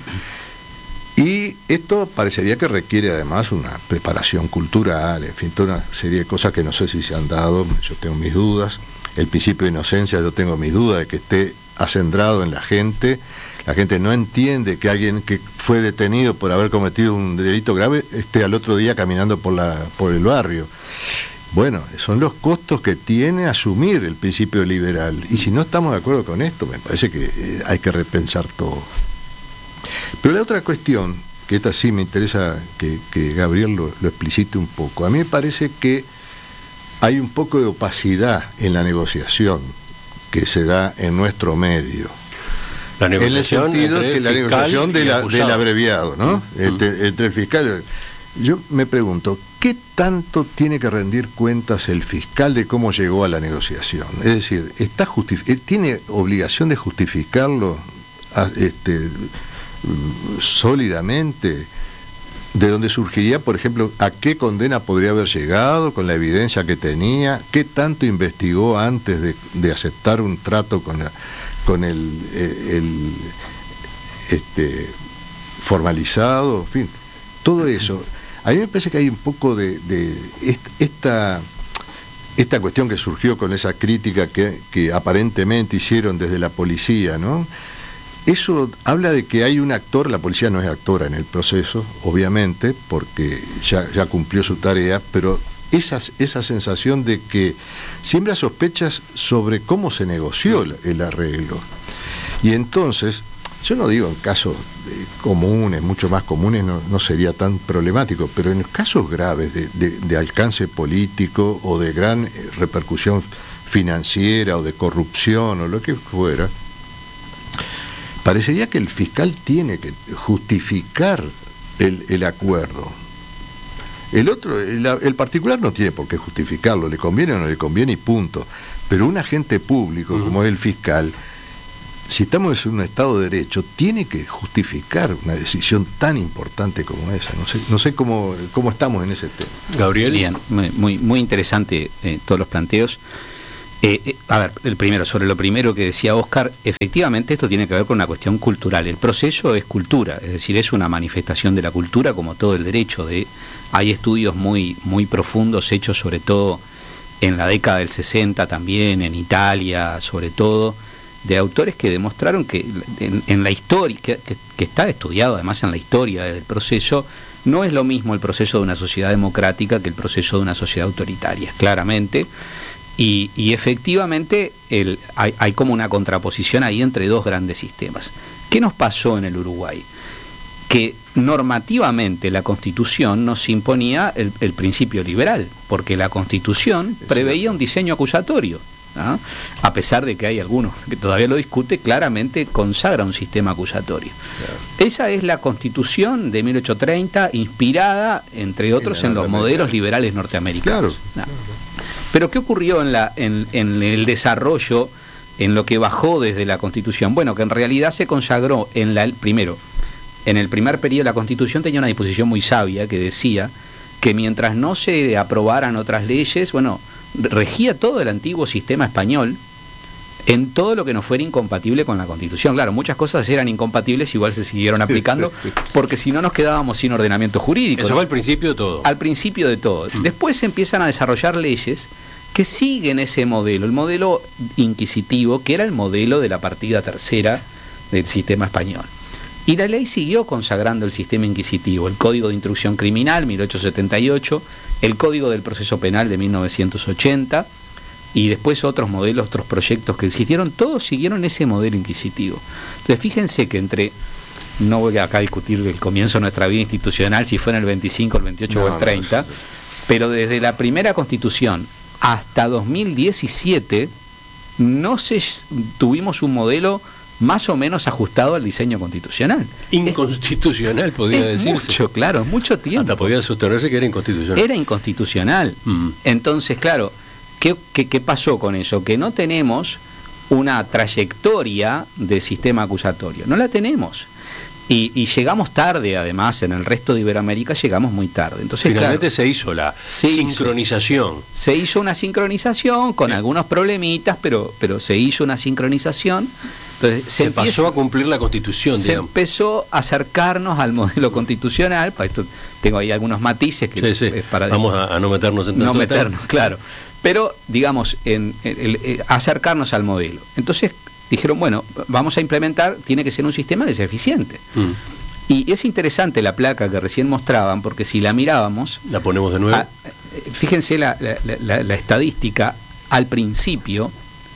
Y esto parecería que requiere además una preparación cultural, en fin, toda una serie de cosas que no sé si se han dado, yo tengo mis dudas. El principio de inocencia, yo tengo mis dudas de que esté acendrado en la gente. La gente no entiende que alguien que fue detenido por haber cometido un delito grave esté al otro día caminando por el barrio. Bueno, son los costos que tiene asumir el principio liberal. Y si no estamos de acuerdo con esto, me parece que hay que repensar todo. Pero la otra cuestión, que esta sí me interesa que Gabriel lo explicite un poco, a mí me parece que hay un poco de opacidad en la negociación que se da en nuestro medio. La negociación en el sentido que la negociación del abreviado, ¿no? Entre el fiscal. Yo me pregunto, ¿qué tanto tiene que rendir cuentas el fiscal de cómo llegó a la negociación? Es decir, ¿tiene obligación de justificarlo sólidamente? ¿De dónde surgiría, por ejemplo, a qué condena podría haber llegado con la evidencia que tenía? ¿Qué tanto investigó antes de aceptar un trato con el formalizado? En fin, todo eso. A mí me parece que hay un poco de esta cuestión que surgió con esa crítica que aparentemente hicieron desde la policía, ¿no? Eso habla de que hay un actor, la policía no es actora en el proceso, obviamente, porque ya cumplió su tarea, pero esa sensación de que siembra sospechas sobre cómo se negoció el arreglo. Y entonces, yo no digo en casos comunes, mucho más comunes, no sería tan problemático, pero en casos graves de alcance político o de gran repercusión financiera o de corrupción o lo que fuera, parecería que el fiscal tiene que justificar el acuerdo. El otro, el particular no tiene por qué justificarlo, le conviene o no le conviene y punto. Pero un agente público, como es el fiscal, si estamos en un Estado de Derecho, tiene que justificar una decisión tan importante como esa. No sé cómo estamos en ese tema. Gabriel. Bien, muy interesante todos los planteos. A ver, sobre lo primero que decía Óscar, efectivamente esto tiene que ver con una cuestión cultural. El proceso es cultura, es decir, es una manifestación de la cultura como todo el derecho. Hay estudios muy profundos hechos sobre todo en la década del 60 también, en Italia sobre todo, de autores que demostraron que en la historia, que está estudiado además en la historia del proceso, no es lo mismo el proceso de una sociedad democrática que el proceso de una sociedad autoritaria, claramente. Y efectivamente hay como una contraposición ahí entre dos grandes sistemas. ¿Qué nos pasó en el Uruguay? Que normativamente la Constitución nos imponía el principio liberal, porque la Constitución preveía un diseño acusatorio, ¿no? A pesar de que hay algunos que todavía lo discute, claramente consagra un sistema acusatorio. Claro. Esa es la Constitución de 1830, inspirada, entre otros, en los modelos liberales norteamericanos. Claro. Pero ¿qué ocurrió en el desarrollo, en lo que bajó desde la Constitución? Bueno, que en realidad se consagró en el primer periodo la Constitución tenía una disposición muy sabia que decía que mientras no se aprobaran otras leyes, bueno, regía todo el antiguo sistema español en todo lo que no fuera incompatible con la Constitución. Claro, muchas cosas eran incompatibles, igual se siguieron aplicando, porque si no nos quedábamos sin ordenamiento jurídico. Eso fue al principio de todo. Al principio de todo. Después se empiezan a desarrollar leyes que siguen ese modelo, el modelo inquisitivo, que era el modelo de la partida tercera del sistema español. Y la ley siguió consagrando el sistema inquisitivo, el Código de Instrucción Criminal, 1878, el Código del Proceso Penal de 1980, y después otros modelos, otros proyectos que existieron, todos siguieron ese modelo inquisitivo. Entonces fíjense que no voy acá a discutir el comienzo de nuestra vida institucional, si fue en el 25, el 28 o el 30, pero desde la primera Constitución hasta 2017 tuvimos un modelo más o menos ajustado al diseño constitucional. Inconstitucional, podría decirse. Mucho, claro, mucho tiempo. Hasta podía sostenerse que era inconstitucional. Era inconstitucional. Entonces, claro, ¿qué pasó con eso? Que no tenemos una trayectoria de sistema acusatorio. No la tenemos. Y llegamos tarde, además, en el resto de Iberoamérica llegamos muy tarde. Entonces, finalmente claro, se hizo la sincronización. Se hizo una sincronización con algunos problemitas, pero se hizo una sincronización. Entonces, se pasó a cumplir la Constitución, se empezó a acercarnos al modelo constitucional. Para esto tengo ahí algunos matices que es para vamos a no meternos en no meternos, claro. Pero, digamos, acercarnos al modelo. Entonces dijeron, bueno, vamos a implementar, tiene que ser un sistema que sea eficiente. Y es interesante la placa que recién mostraban, porque si la mirábamos... La ponemos de nuevo. Fíjense la estadística al principio.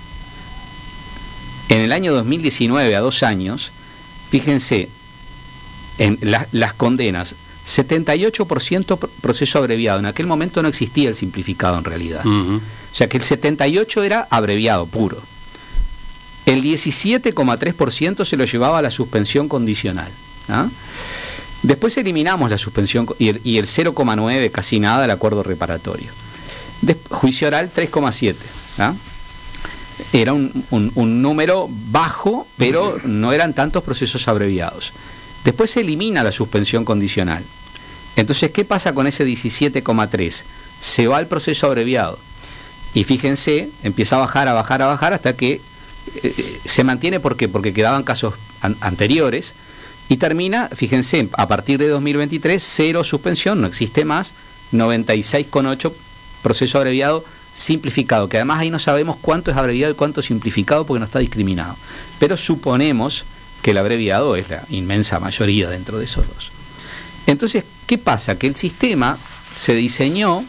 En el año 2019, a 2 años, fíjense, en las condenas, 78% proceso abreviado. En aquel momento no existía el simplificado en realidad. O sea que el 78% era abreviado puro. El 17,3% se lo llevaba a la suspensión condicional. ¿Ah? Después eliminamos la suspensión y el 0,9% casi nada al acuerdo reparatorio. Juicio oral 3,7%. ¿Ah? Era un número bajo, pero no eran tantos procesos abreviados. Después se elimina la suspensión condicional. Entonces, ¿qué pasa con ese 17,3%? Se va al proceso abreviado. Y fíjense, empieza a bajar hasta que se mantiene. ¿Por qué? Porque quedaban casos anteriores. Y termina, fíjense, a partir de 2023, 0 suspensión, no existe más, 96,8% proceso abreviado simplificado, que además ahí no sabemos cuánto es abreviado y cuánto es simplificado porque no está discriminado. Pero suponemos que el abreviado es la inmensa mayoría dentro de esos dos. Entonces, ¿qué pasa? Que el sistema se diseñó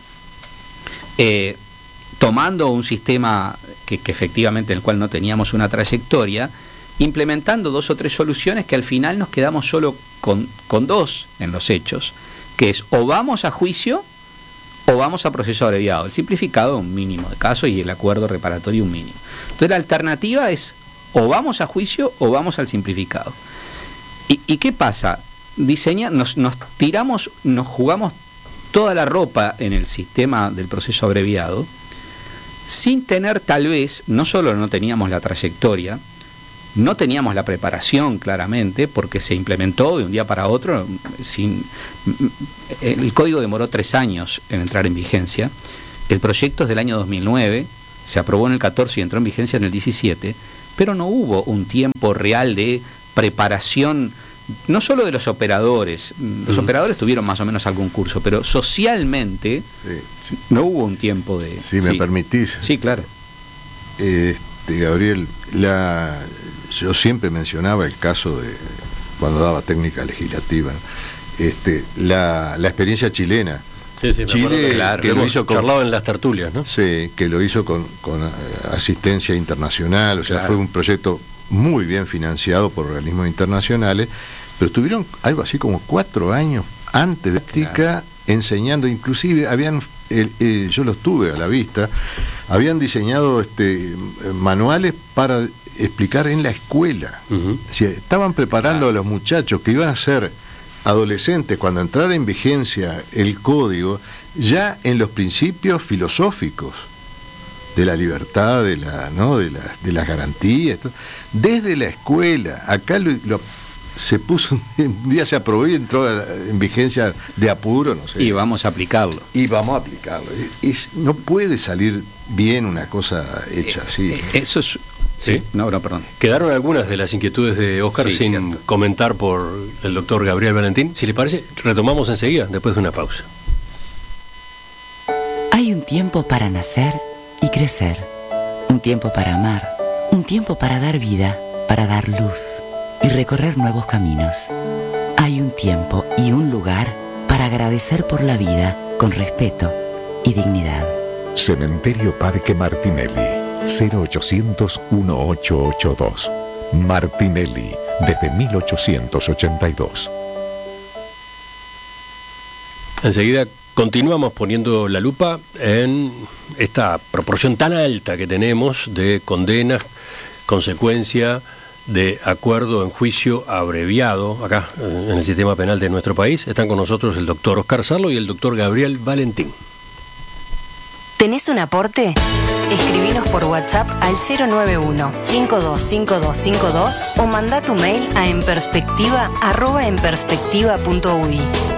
tomando un sistema que efectivamente en el cual no teníamos una trayectoria, implementando 2 o 3 soluciones que al final nos quedamos solo con 2 en los hechos, que es o vamos a juicio o vamos a proceso abreviado. El simplificado un mínimo de casos y el acuerdo reparatorio un mínimo. Entonces la alternativa es o vamos a juicio o vamos al simplificado. ¿Y qué pasa? Nos jugamos toda la ropa en el sistema del proceso abreviado, sin tener tal vez, no solo no teníamos la trayectoria, no teníamos la preparación claramente, porque se implementó de un día para otro, el código demoró 3 años en entrar en vigencia, el proyecto es del año 2009, se aprobó en el 14 y entró en vigencia en el 17, pero no hubo un tiempo real de preparación, no solo de los operadores, los operadores tuvieron más o menos algún curso, pero socialmente no hubo un tiempo de... Si me permitís. Sí, claro. Gabriel, yo siempre mencionaba el caso de cuando daba técnica legislativa, la experiencia chilena. Sí, Chile, que lo hizo charlado en las tertulias, ¿no? Sí, que lo hizo con asistencia internacional, o sea, fue un proyecto muy bien financiado por organismos internacionales, pero tuvieron algo así como 4 años antes de práctica enseñando, inclusive yo los tuve a la vista, habían diseñado manuales para explicar en la escuela. O sea, estaban preparando a los muchachos que iban a ser adolescentes cuando entrara en vigencia el código, ya en los principios filosóficos de la libertad, de las garantías, desde la escuela. Acá se puso, un día se aprobó y entró en vigencia de apuro, no sé. Y vamos a aplicarlo. No puede salir bien una cosa hecha así. Eso es... Sí, no, perdón. Quedaron algunas de las inquietudes de Óscar sin comentar por el doctor Gabriel Valentín. Si le parece, retomamos enseguida, después de una pausa. Hay un tiempo para nacer y crecer, un tiempo para amar, un tiempo para dar vida, para dar luz y recorrer nuevos caminos. Hay un tiempo y un lugar para agradecer por la vida con respeto y dignidad. Cementerio Parque Martinelli, 0800-1882. Martinelli, desde 1882. Enseguida continuamos poniendo la lupa en esta proporción tan alta que tenemos de condenas, consecuencia de acuerdo en juicio abreviado acá en el sistema penal de nuestro país. Están con nosotros el doctor Óscar Sarlo y el doctor Gabriel Valentín. ¿Tenés un aporte? Escribinos por WhatsApp al 091-525252 o mandá tu mail a enperspectiva@enperspectiva.uy.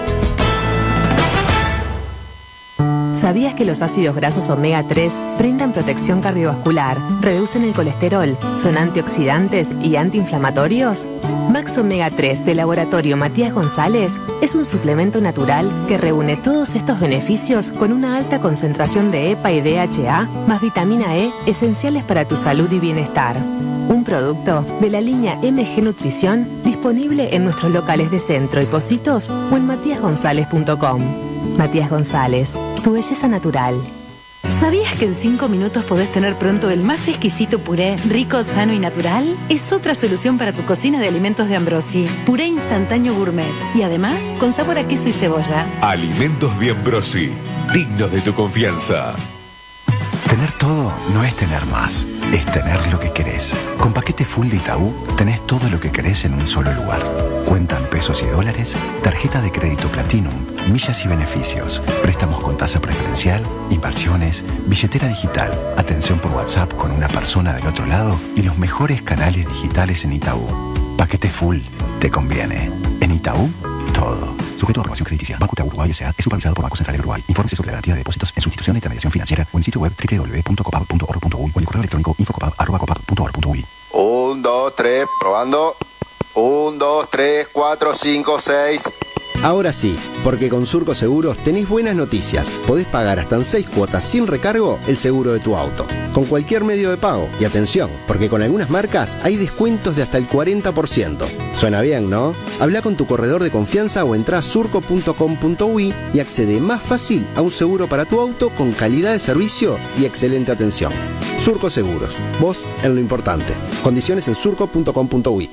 ¿Sabías que los ácidos grasos omega 3 brindan protección cardiovascular, reducen el colesterol, son antioxidantes y antiinflamatorios? Max Omega 3 de Laboratorio Matías González es un suplemento natural que reúne todos estos beneficios con una alta concentración de EPA y DHA más vitamina E esenciales para tu salud y bienestar. Un producto de la línea MG Nutrición disponible en nuestros locales de Centro y Pocitos o en matiasgonzalez.com. Matías González, tu belleza natural. ¿Sabías que en 5 minutos podés tener pronto el más exquisito puré, rico, sano y natural? Es otra solución para tu cocina de alimentos de Ambrosi. Puré instantáneo gourmet y además con sabor a queso y cebolla. Alimentos de Ambrosi, dignos de tu confianza. Tener todo no es tener más, es tener lo que querés. Con paquete full de Itaú tenés todo lo que querés en un solo lugar. Cuenta en pesos y dólares, tarjeta de crédito Platinum, millas y beneficios, préstamos con tasa preferencial, inversiones, billetera digital, atención por WhatsApp con una persona del otro lado y los mejores canales digitales en Itaú. Paquete full, te conviene. En Itaú, todo. Sujeto a aprobación crediticia. Banco Itaú Uruguay S.A. es supervisado por Banco Central del Uruguay. Infórmese sobre la garantía de depósitos en su institución de intermediación financiera o en el sitio web www.copap.org.uy o en el correo electrónico infocopap@copap.org.uy. 1, 2, 3, probando. 1, 2, 3, 4, 5, 6. Ahora sí, porque con Surco Seguros tenés buenas noticias. Podés pagar hasta en 6 cuotas sin recargo el seguro de tu auto, con cualquier medio de pago. Y atención, porque con algunas marcas hay descuentos de hasta el 40%. Suena bien, ¿no? Habla con tu corredor de confianza o entrá a surco.com.uy y accede más fácil a un seguro para tu auto con calidad de servicio y excelente atención. Surco Seguros, vos en lo importante. Condiciones en surco.com.uy.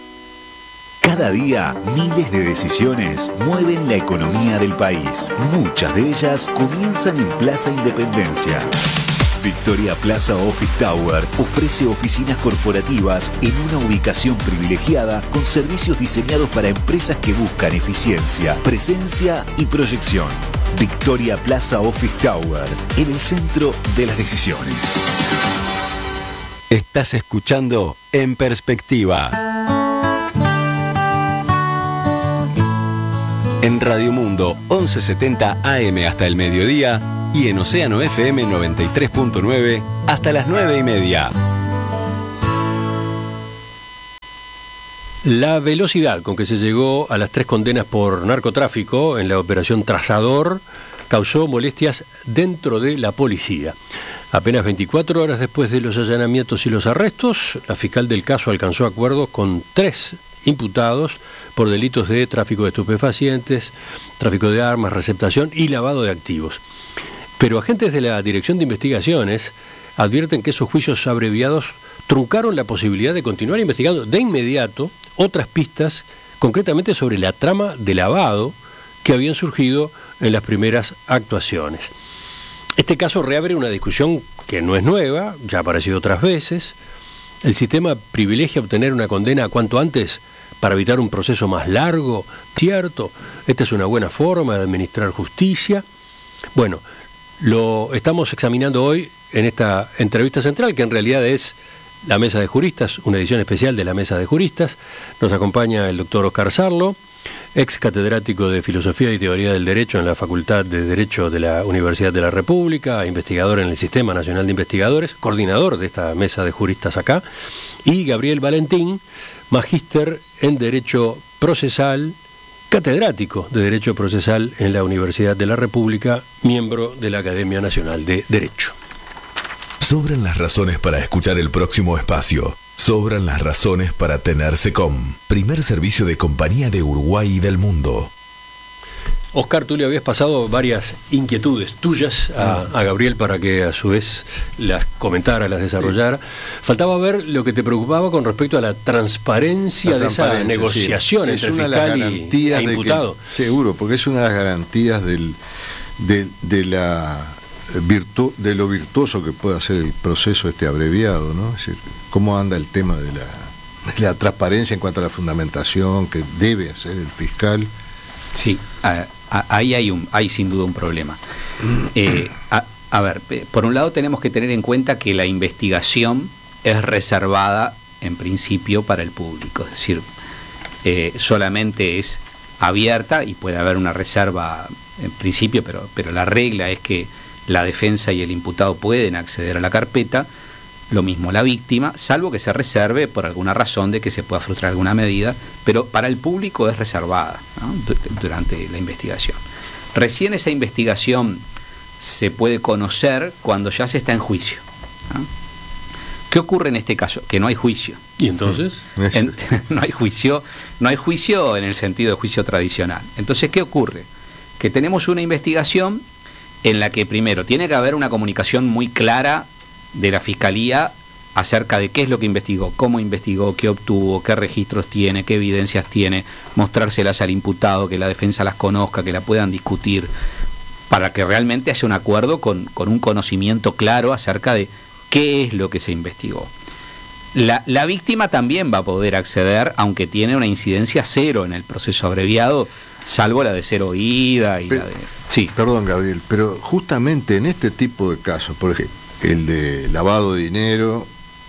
Cada día, miles de decisiones mueven la economía del país. Muchas de ellas comienzan en Plaza Independencia. Victoria Plaza Office Tower ofrece oficinas corporativas en una ubicación privilegiada con servicios diseñados para empresas que buscan eficiencia, presencia y proyección. Victoria Plaza Office Tower, en el centro de las decisiones. Estás escuchando En Perspectiva. En Radio Mundo 1170 AM hasta el mediodía y en Océano FM 93.9 hasta las 9:30. La velocidad con que se llegó a las 3 condenas por narcotráfico en la operación Trazador causó molestias dentro de la policía. Apenas 24 horas después de los allanamientos y los arrestos, la fiscal del caso alcanzó acuerdos con 3 imputados por delitos de tráfico de estupefacientes, tráfico de armas, receptación y lavado de activos. Pero agentes de la Dirección de Investigaciones advierten que esos juicios abreviados truncaron la posibilidad de continuar investigando de inmediato otras pistas, concretamente sobre la trama de lavado que habían surgido en las primeras actuaciones. Este caso reabre una discusión que no es nueva, ya ha aparecido otras veces. El sistema privilegia obtener una condena cuanto antes para evitar un proceso más largo, ¿cierto? Esta es una buena forma de administrar justicia. Bueno, lo estamos examinando hoy en esta entrevista central, que en realidad es La Mesa de Juristas, una edición especial de La Mesa de Juristas. Nos acompaña el doctor Oscar Sarlo, ex catedrático de Filosofía y Teoría del Derecho en la Facultad de Derecho de la Universidad de la República, investigador en el Sistema Nacional de Investigadores, coordinador de esta Mesa de Juristas acá, y Gabriel Valentín, magíster en Derecho Procesal, catedrático de Derecho Procesal en la Universidad de la República, miembro de la Academia Nacional de Derecho. Sobran las razones para escuchar el próximo espacio. Sobran las razones para tener SECOM, primer servicio de compañía de Uruguay y del mundo. Oscar, tú le habías pasado varias inquietudes tuyas a Gabriel para que a su vez las comentara, las desarrollara. Faltaba ver lo que te preocupaba con respecto a la transparencia de esa negociación entre fiscal e imputado. Seguro, porque es una de las garantías de lo virtuoso que puede hacer el proceso abreviado, ¿no? Es decir, cómo anda el tema de la transparencia en cuanto a la fundamentación que debe hacer el fiscal. Sí, ahí hay sin duda un problema. A ver, por un lado tenemos que tener en cuenta que la investigación es reservada en principio para el público, es decir, solamente es abierta y puede haber una reserva en principio, pero la regla es que la defensa y el imputado pueden acceder a la carpeta, lo mismo la víctima, salvo que se reserve por alguna razón de que se pueda frustrar alguna medida, pero para el público es reservada, ¿no? Durante la investigación. Recién esa investigación se puede conocer cuando ya se está en juicio, ¿no? ¿Qué ocurre en este caso? Que no hay juicio. ¿Y entonces? No hay juicio en el sentido de juicio tradicional. Entonces, ¿qué ocurre? Que tenemos una investigación en la que primero tiene que haber una comunicación muy clara de la Fiscalía acerca de qué es lo que investigó, cómo investigó, qué obtuvo, qué registros tiene, qué evidencias tiene, mostrárselas al imputado, que la defensa las conozca, que la puedan discutir, para que realmente haya un acuerdo con un conocimiento claro acerca de qué es lo que se investigó. La víctima también va a poder acceder, aunque tiene una incidencia cero en el proceso abreviado, salvo la de ser oída y la de... Sí. Perdón, Gabriel, pero justamente en este tipo de casos, por ejemplo, el de lavado de dinero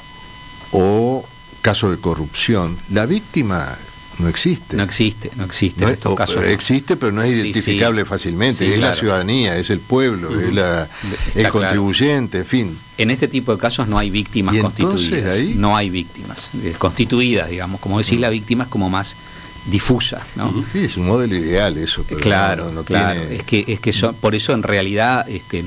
o caso de corrupción, la víctima no existe. No existe en estos casos. Existe, pero no es identificable fácilmente. Es la ciudadanía, es el pueblo, es el contribuyente, en fin. En este tipo de casos no hay víctimas constituidas. ¿Ahí? No hay víctimas constituidas, digamos. Como decís, la víctima es como más difusa, ¿no? Sí, es un modelo ideal eso, pero claro, no claro. tiene... Es que por eso en realidad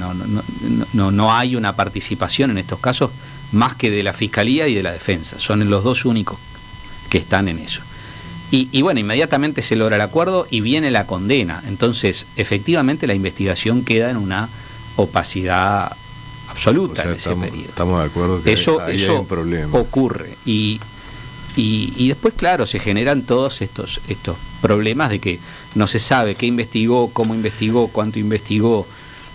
no hay una participación en estos casos más que de la Fiscalía y de la Defensa. Son los dos únicos que están en eso. Y bueno, inmediatamente se logra el acuerdo y viene la condena. Entonces, efectivamente, la investigación queda en una opacidad absoluta, o sea, en ese periodo. Estamos de acuerdo que eso hay un problema. Ocurre. Y después, claro, se generan todos estos problemas de que no se sabe qué investigó, cómo investigó, cuánto investigó,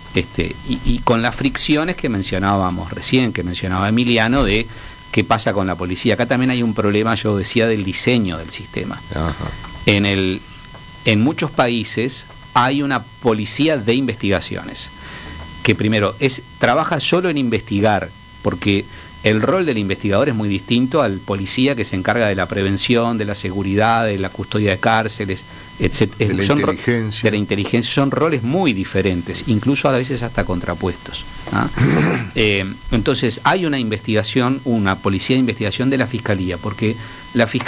y con las fricciones que mencionábamos recién, que mencionaba Emiliano, de qué pasa con la policía. Acá también hay un problema, yo decía, del diseño del sistema. Ajá. En muchos países hay una policía de investigaciones, que primero trabaja solo en investigar, porque el rol del investigador es muy distinto al policía que se encarga de la prevención, de la seguridad, de la custodia de cárceles, etc. De la inteligencia. De la inteligencia. Son roles muy diferentes, incluso a veces hasta contrapuestos. Entonces hay una investigación, una policía de investigación de la Fiscalía, porque la Fiscalía